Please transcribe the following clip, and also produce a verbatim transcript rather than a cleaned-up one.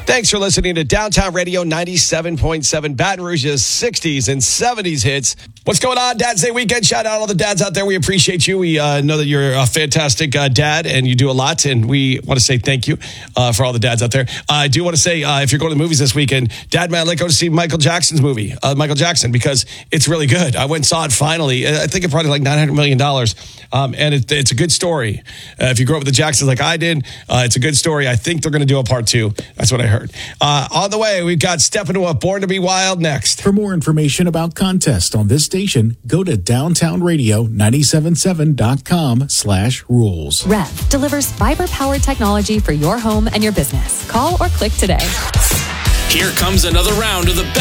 Thanks for listening to Downtown Radio ninety-seven point seven, Baton Rouge's sixties and seventies hits. What's going on, Dad's Day weekend? Shout out all the dads out there. We appreciate you. We uh, know that you're a fantastic uh, dad, and you do a lot, and we want to say thank you uh, for all the dads out there. Uh, I do want to say, uh, if you're going to the movies this weekend, Dad, man, let's go to see Michael Jackson's movie, uh, Michael Jackson, because it's really good. I went and saw it finally. I think it probably like nine hundred million dollars, um, and it, it's a good story. Uh, if you grew up with the Jacksons like I did, uh, it's a good story. I think they're going to do a part two. That's what I heard. Uh, on the way, we've got Steppenwolf, Born to be Wild next. For more information about contests on this station, go to downtown radio nine seven seven dot com slash rules. Rev delivers fiber-powered technology for your home and your business. Call or click today. Here comes another round of the